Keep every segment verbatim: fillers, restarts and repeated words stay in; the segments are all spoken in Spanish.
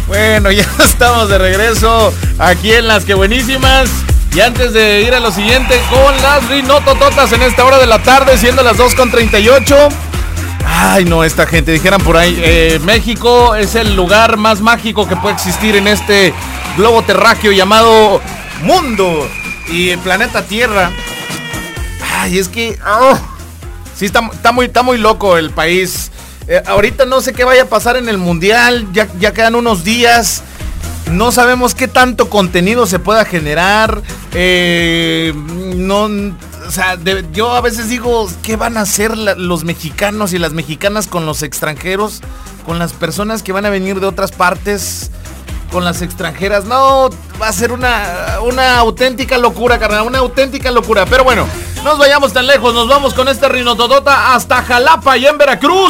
Bueno, ya estamos de regreso aquí en Las Que Buenísimas. Y antes de ir a lo siguiente con las rinotototas en esta hora de la tarde, siendo las dos con treinta y ocho. Ay, no, esta gente, dijeran por ahí, eh, México es el lugar más mágico que puede existir en este globo terráqueo llamado mundo y planeta Tierra. Ay, es que... Oh, sí, está, está, muy, está muy loco el país. Eh, ahorita no sé qué vaya a pasar en el mundial, ya, ya quedan unos días. No sabemos qué tanto contenido se pueda generar. Eh, no, o sea, de, yo a veces digo, ¿qué van a hacer la, los mexicanos y las mexicanas con los extranjeros? Con las personas que van a venir de otras partes, con las extranjeras. No, va a ser una, una auténtica locura, carnal, una auténtica locura. Pero bueno, no nos vayamos tan lejos, nos vamos con esta rinototota hasta Jalapa y en Veracruz,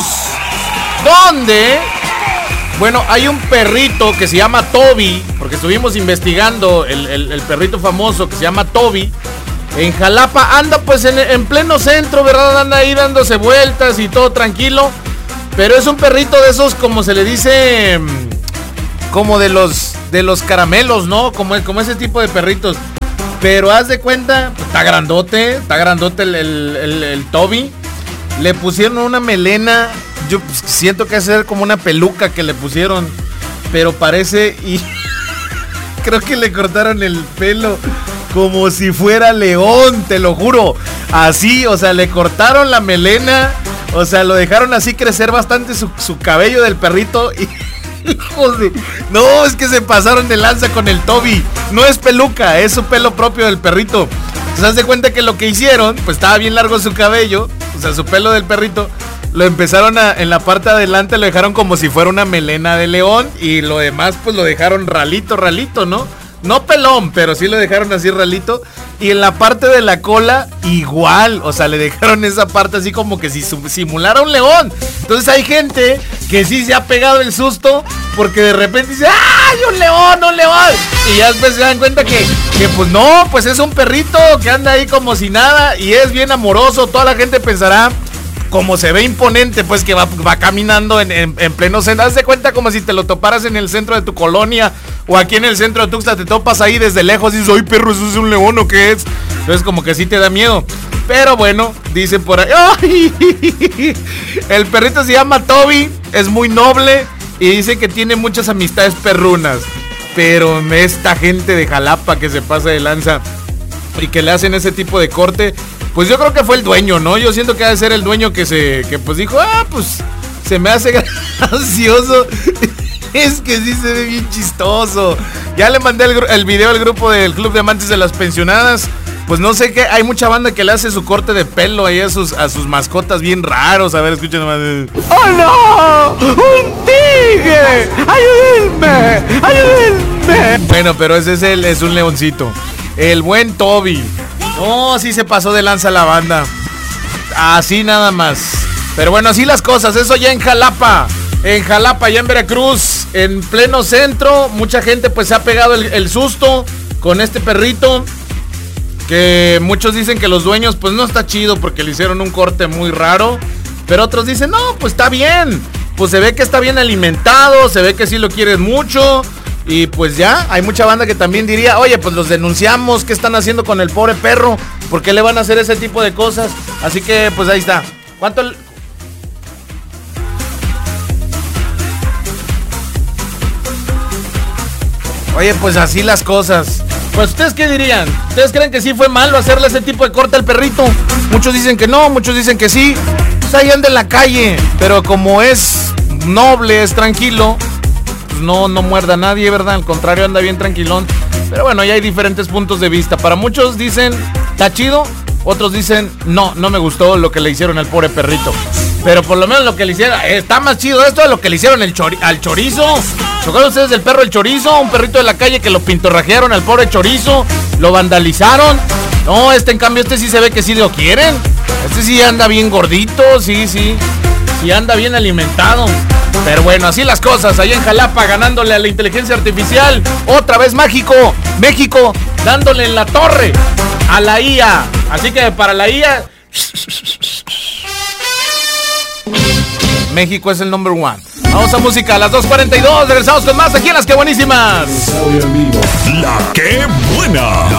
donde... Bueno, hay un perrito que se llama Toby, porque estuvimos investigando el, el, el perrito famoso que se llama Toby. En Jalapa anda pues en, en pleno centro, ¿verdad? Anda ahí dándose vueltas y todo tranquilo. Pero es un perrito de esos, como se le dice, como de los de los caramelos, ¿no? Como, como ese tipo de perritos. Pero haz de cuenta, está grandote, está grandote el, el, el, el Toby. Le pusieron una melena. Yo siento que es como una peluca que le pusieron, pero parece y creo que le cortaron el pelo como si fuera león, te lo juro. Así, o sea, le cortaron la melena, o sea, lo dejaron así crecer bastante su, su cabello del perrito y... Joder, no, es que se pasaron de lanza con el Toby. No es peluca, es su pelo propio del perrito. ¿Se das de cuenta que lo que hicieron? Pues estaba bien largo su cabello, o sea, su pelo del perrito. Lo empezaron a, en la parte de adelante lo dejaron como si fuera una melena de león. Y lo demás pues lo dejaron ralito, ralito, ¿no? No pelón, pero sí lo dejaron así ralito. Y en la parte de la cola igual, o sea, le dejaron esa parte así como que si simulara un león. Entonces hay gente que sí se ha pegado el susto porque de repente dice, ¡ay, un león, un león! Y ya después se dan cuenta que, que pues no, pues es un perrito que anda ahí como si nada y es bien amoroso. Toda la gente pensará... Como se ve imponente, pues que va, va caminando en, en, en pleno centro. Haz de cuenta como si te lo toparas en el centro de tu colonia o aquí en el centro de Tuxtla, te topas ahí desde lejos y dices, ¡ay, perro, eso es un león o qué es! Entonces como que sí te da miedo. Pero bueno, dicen por ahí, ¡ay! El perrito se llama Toby, es muy noble y dice que tiene muchas amistades perrunas. Pero esta gente de Jalapa que se pasa de lanza y que le hacen ese tipo de corte... Pues yo creo que fue el dueño, ¿no? Yo siento que ha de ser el dueño que se que pues dijo, ah, pues se me hace gracioso. Es que sí se ve bien chistoso. Ya le mandé el, el video al grupo del Club de Amantes de las Pensionadas. Pues no sé qué, hay mucha banda que le hace su corte de pelo ahí a sus, a sus mascotas bien raros. A ver, escuchen nomás. ¡Oh, no! ¡Un tigre! ¡Ayúdenme! ¡Ayúdenme! Bueno, pero ese es, el, es un leoncito. El buen Toby. No, sí se pasó de lanza la banda. Así nada más. Pero bueno, así las cosas. Eso ya en Jalapa. En Jalapa, ya en Veracruz. En pleno centro. Mucha gente pues se ha pegado el, el susto con este perrito. Que muchos dicen que los dueños pues no está chido porque le hicieron un corte muy raro. Pero otros dicen, no, pues está bien. Pues se ve que está bien alimentado. Se ve que sí lo quieren mucho. Y pues ya, hay mucha banda que también diría, oye, pues los denunciamos, ¿qué están haciendo con el pobre perro? ¿Por qué le van a hacer ese tipo de cosas? Así que, pues ahí está. ¿Cuánto? Le... Oye, pues así las cosas. Pues, ¿ustedes qué dirían? ¿Ustedes creen que sí fue malo hacerle ese tipo de corte al perrito? Muchos dicen que no, muchos dicen que sí. Pues ahí anda en la calle, pero como es noble, es tranquilo... No, no muerda a nadie, ¿verdad? Al contrario, anda bien tranquilón. Pero bueno, ya hay diferentes puntos de vista. Para muchos dicen, está chido. Otros dicen, no, no me gustó lo que le hicieron al pobre perrito. Pero por lo menos lo que le hicieron, está más chido esto de lo que le hicieron el chori- al chorizo. ¿Se acuerdan ustedes del perro el chorizo? Un perrito de la calle que lo pintorrajearon al pobre chorizo. Lo vandalizaron. No, este en cambio, este sí se ve que sí lo quieren. Este sí anda bien gordito, sí, sí. Sí anda bien alimentado. Pero bueno, así las cosas, allá en Jalapa ganándole a la inteligencia artificial. Otra vez mágico, México dándole en la torre a la I A. Así que para la I A, México es el number one. Vamos a música a las dos cuarenta y dos. Regresamos con más aquí en Las Que Buenísimas. La Que Buena.